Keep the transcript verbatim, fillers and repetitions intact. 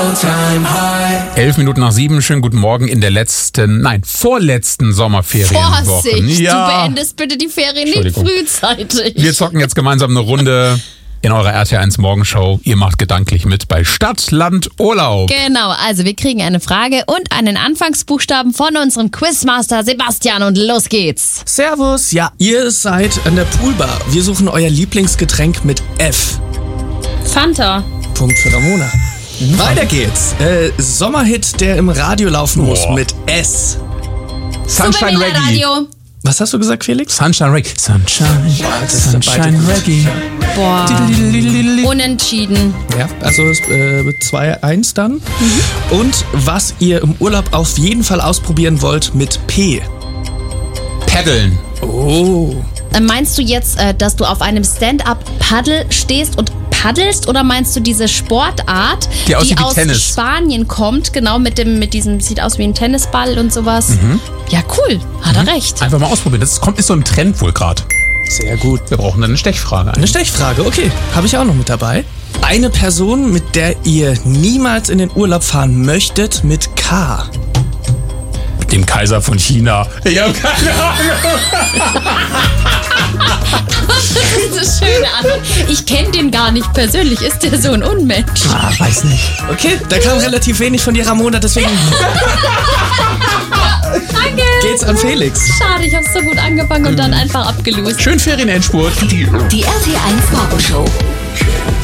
Elf Minuten nach sieben, schönen guten Morgen in der letzten, nein, vorletzten Sommerferienwoche. Vorsicht, ja. Du beendest bitte die Ferien nicht frühzeitig. Wir zocken jetzt gemeinsam eine Runde in eurer R T L eins Morgenshow. Ihr macht gedanklich mit bei Stadt, Land, Urlaub. Genau, also wir kriegen eine Frage und einen Anfangsbuchstaben von unserem Quizmaster Sebastian und los geht's. Servus, ja, ihr seid an der Poolbar. Wir suchen euer Lieblingsgetränk mit F. Fanta. Punkt für Ramona. Mhm. Weiter geht's. Äh, Sommerhit, der im Radio laufen muss, Boah. mit S. Sunshine Reggae. Radio. Was hast du gesagt, Felix? Sunshine Reggae. Sunshine, Sunshine Reggae. Boah. Unentschieden. Ja, also äh, zwei eins dann. Mhm. Und was ihr im Urlaub auf jeden Fall ausprobieren wollt mit P. Paddeln. Oh. Äh, Meinst du jetzt, äh, dass du auf einem Stand-up-Paddle stehst und paddelst oder meinst du diese Sportart, die, aussieht die wie aus Tennis. Spanien kommt, genau mit dem, mit diesem, sieht aus wie ein Tennisball und sowas? Mhm. Ja, cool, hat er recht. Einfach mal ausprobieren. Das kommt, ist so im Trend wohl gerade. Sehr gut. Wir brauchen dann eine Stechfrage. Eine Stechfrage, okay. Habe ich auch noch mit dabei. Eine Person, mit der ihr niemals in den Urlaub fahren möchtet, mit K. Mit dem Kaiser von China. Ich habe keine Ahnung. Das ist eine schöne Antwort. Ich kenne den gar nicht persönlich. Ist der so ein Unmensch? Ah, weiß nicht. Okay, da kam relativ wenig von dir, Ramona, deswegen Danke. geht's an Felix. Schade, ich habe so gut angefangen und dann einfach abgelost. Schön Ferienendspurt. Die R T L eins Morgenshow.